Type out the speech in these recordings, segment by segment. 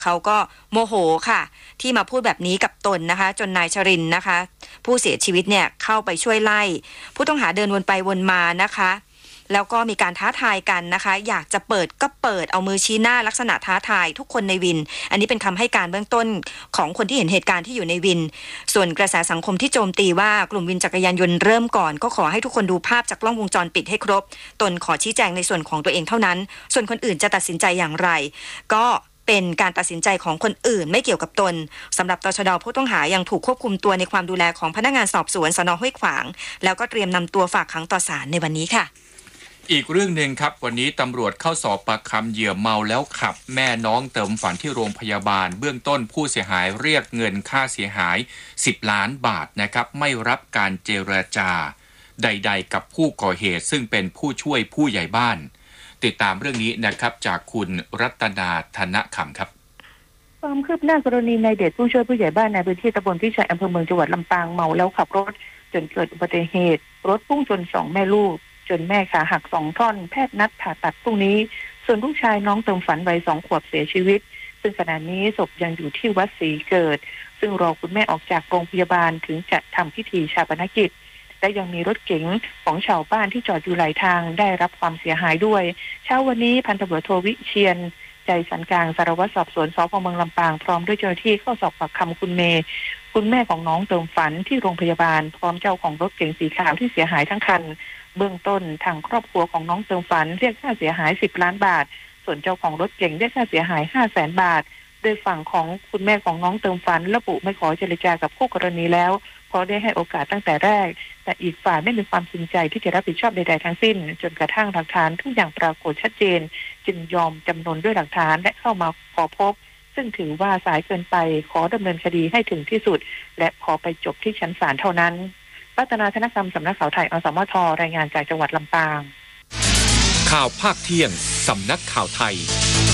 เขาก็โมโหค่ะที่มาพูดแบบนี้กับตนนะคะจนนายชรินทร์นะคะผู้เสียชีวิตเนี่ยเข้าไปช่วยไล่ผู้ต้องหาเดินวนไปวนมานะคะแล้วก็มีการท้าทายกันนะคะอยากจะเปิดก็เปิดเอามือชี้หน้าลักษณะท้าทายทุกคนในวินอันนี้เป็นคำให้การเบื้องต้นของคนที่เห็นเหตุการณ์ที่อยู่ในวินส่วนกระแสสังคมที่โจมตีว่ากลุ่มวินจักรยานยนต์เริ่มก่อนก็ขอให้ทุกคนดูภาพจากกล้องวงจรปิดให้ครบตนขอชี้แจงในส่วนของตัวเองเท่านั้นส่วนคนอื่นจะตัดสินใจอย่างไรก็เป็นการตัดสินใจของคนอื่นไม่เกี่ยวกับตนสำหรับตชด.ผู้ต้องหายังถูกควบคุมตัวในความดูแลของพนักงานสอบสวนสน.ห้วยขวางแล้วก็เตรียมนำตัวฝากขังต่อศาลในวันนี้ค่ะอีกเรื่องหนึ่งครับวันนี้ตำรวจเข้าสอบปากคำเหยื่อเมาแล้วขับแม่น้องเติมฝันที่โรงพยาบาลเบื้องต้นผู้เสียหายเรียกเงินค่าเสียหาย10 ล้านบาทนะครับไม่รับการเจรจาใดๆกับผู้ก่อเหตุซึ่งเป็นผู้ช่วยผู้ใหญ่บ้านติดตามเรื่องนี้นะครับจากคุณรัตนาธนคำครับความคืบหน้ากรณีนายเดชผู้ช่วยผู้ใหญ่บ้านในพื้นที่ตำบลพิชัยอำเภอเมืองจังหวัดลำปางเมาแล้วขับรถจนเกิดอุบัติเหตุรถพุ่งชน2 แม่ลูกจนแม่ขาหัก2 ท่อนแพทย์นัดผ่าตัดพรุ่งนี้ส่วนลูกชายน้องเติมฝันวัย2 ขวบเสียชีวิตซึ่งขณะนี้ศพยังอยู่ที่วัดศรีเกิดซึ่งรอคุณแม่ออกจากโรงพยาบาลถึงจะทำพิธีชาปนกิจและยังมีรถเก๋งของชาวบ้านที่จอดอยู่หลายทางได้รับความเสียหายด้วยเช้าวันนี้พันตำรวจโทวิเชียรใจสันกลางสารวัตรสอบสวนสพ.เมืองลำปางพร้อมด้วยเจ้าหน้าที่เข้าสอบปากคำคุณเมย์คุณแม่ของน้องเติมฝันที่โรงพยาบาลพร้อมเจ้าของรถเก๋งสีขาวที่เสียหายทั้งคันเบื้องต้นทางครอบครัวของน้องเติมฝันเรียกค่าเสียหาย10 ล้านบาทส่วนเจ้าของรถเก๋งเรียกค่าเสียหาย500,000 บาทโดยฝั่งของคุณแม่ของน้องเติมฝันระบุไม่ขอเจรจากับคู่กรณีแล้วเพราะได้ให้โอกาสตั้งแต่แรกแต่อีกฝ่ายไม่มีความจริงใจที่จะรับผิดชอบใดๆทั้งสิ้นจนกระทั่งหลักฐานทุกอย่างปรากฏชัดเจนจึงยอมจำนนด้วยหลักฐานและเข้ามาขอพบซึ่งถือว่าสายเกินไปขอดำเนินคดีให้ถึงที่สุดและขอไปจบที่ชั้นศาลเท่านั้นรัตนาธนคำสำนักข่าวไทยอสมทรายงานจากจังหวัดลำปางข่าวภาคเที่ยงสำนักข่าวไทย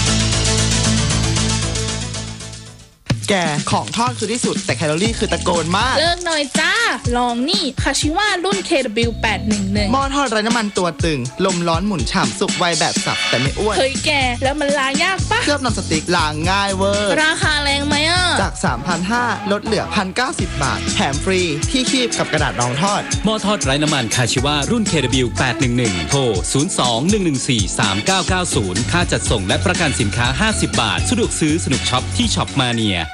แกของทอดคือที่สุดแต่แคลอรี่คือตะโกนมากเลิกหน่อยจ้าลองนี่คาชิวารุ่น KW811 หม้อทอดไร้น้ำมันตัวตึงลมร้อนหมุนฉ่ำสุกไวแบบสับแต่ไม่อ้วนเฮ้ยแกแล้วมันล้างยากปะเคลือบนำสติ๊กล้างง่ายเวอร์ราคาแรงไหมอ่ะจาก 3,500 ลดเหลือ 1,090 บาทแถมฟรีที่คีบกับกระดาษรองทอดหม้อทอดไร้น้ำมันคาชิวารุ่น KW811 โทร 02-114-3990 ค่าจัดส่งและประกันสินค้า50 บาทสะดวกซื้อสนุกช็อปที่ช็อปมาเนีย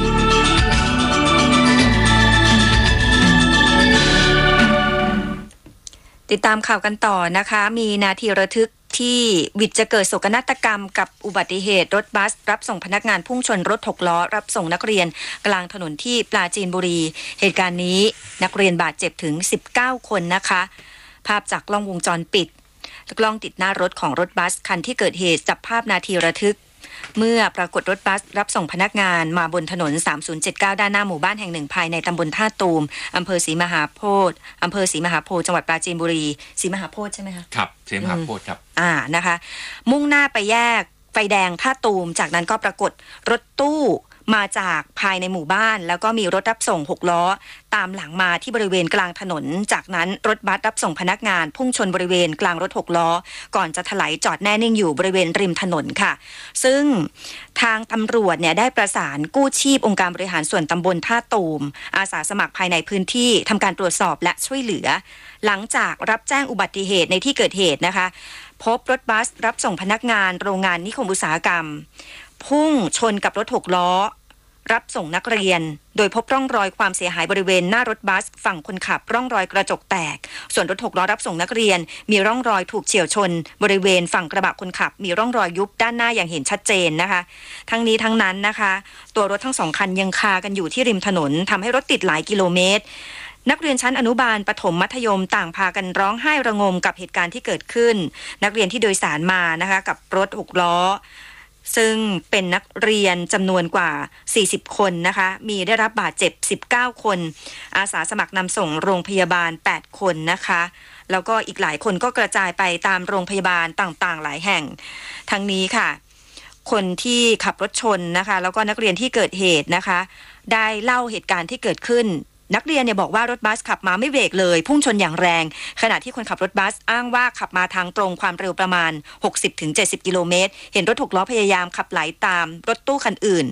ติดตามข่าวกันต่อนะคะมีนาทีระทึกที่วิทย์จะเกิดโศกนาฏกรรมกับอุบัติเหตุรถบัสรับส่งพนักงานพุ่งชนรถ6 ล้อรับส่งนักเรียนกลางถนนที่ปราจีนบุรีเหตุการณ์นี้นักเรียนบาดเจ็บถึง19 คนนะคะภาพจากกล้องวงจรปิดกล้องติดหน้ารถของรถบัสคันที่เกิดเหตุจับภาพนาทีระทึกเมื่อปรากฏรถบัสรับส่งพนักงานมาบนถนน3079ด้านหน้าหมู่บ้านแห่งหนึ่งภายในตำบลท่าตูมอำเภอศรีมหาโพธิ์จังหวัดปราจีนบุรีศรีมหาโพธิ์ใช่ไหมคะครับศรีมหาโพธิ์ครับนะคะมุ่งหน้าไปแยกไฟแดงท่าตูมจากนั้นก็ปรากฏรถตู้มาจากภายในหมู่บ้านแล้วก็มีรถรับส่ง6 ล้อตามหลังมาที่บริเวณกลางถนนจากนั้นรถบัสรับส่งพนักงานพุ่งชนบริเวณกลางรถ6 ล้อก่อนจะถลายจอดแน่นิ่งอยู่บริเวณริมถนนค่ะซึ่งทางตำรวจเนี่ยได้ประสานกู้ชีพองค์การบริหารส่วนตำบลท่าตูมอาสาสมัครภายในพื้นที่ทำการตรวจสอบและช่วยเหลือหลังจากรับแจ้งอุบัติเหตุในที่เกิดเหตุนะคะพบรถบัสรับส่งพนักงานโรงงานนิคมอุตสาหกรรมพุ่งชนกับรถ6 ล้อรับส่งนักเรียนโดยพบร่องรอยความเสียหายบริเวณหน้ารถบัสฝั่งคนขับร่องรอยกระจกแตกส่วนรถ6 ล้อรับส่งนักเรียนมีร่องรอยถูกเฉี่ยวชนบริเวณฝั่งกระบะคนขับมีร่องรอยยุบด้านหน้าอย่างเห็นชัดเจนนะคะทั้งนี้ทั้งนั้นนะคะตัวรถทั้ง2 คันยังคากันอยู่ที่ริมถนนทำให้รถติดหลายกิโลเมตรนักเรียนชั้นอนุบาลประถมมัธยมต่างพากันร้องไห้ระงมกับเหตุการณ์ที่เกิดขึ้นนักเรียนที่โดยสารมานะคะกับรถ6 ล้อซึ่งเป็นนักเรียนจำนวนกว่า40 คนนะคะมีได้รับบาดเจ็บ19 คนอาสาสมัครนำส่งโรงพยาบาล8 คนนะคะแล้วก็อีกหลายคนก็กระจายไปตามโรงพยาบาลต่างๆหลายแห่งทั้งนี้ค่ะคนที่ขับรถชนนะคะแล้วก็นักเรียนที่เกิดเหตุนะคะได้เล่าเหตุการณ์ที่เกิดขึ้นนักเรียนเนี่ยบอกว่ารถบัสขับมาไม่เบรกเลยพุ่งชนอย่างแรงขณะที่คนขับรถบัสอ้างว่าขับมาทางตรงความเร็วประมาณ 60-70 กิโลเมตรเห็นรถ6 ล้อพยายามขับไหลตามรถตู้คันอื่น